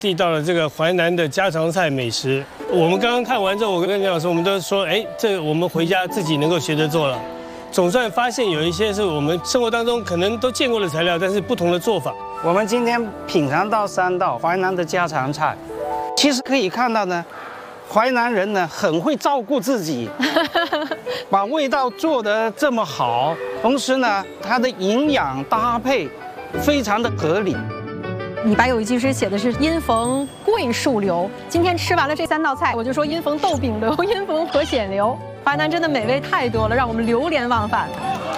地道的这个淮南的家常菜美食，我们刚刚看完之后，我跟蒋老师我们都说，哎，这我们回家自己能够学着做了。总算发现有一些是我们生活当中可能都见过的材料，但是不同的做法。 我们今天品尝到3道淮南的家常菜，其实可以看到呢，淮南人呢很会照顾自己，把味道做得这么好，同时呢，它的营养搭配非常的合理。 李白有一句诗写的是“因逢桂树流”，今天吃完了这3道菜，我就说因逢豆饼流，因逢河鲜流。淮南真的美味太多了，让我们流连忘返。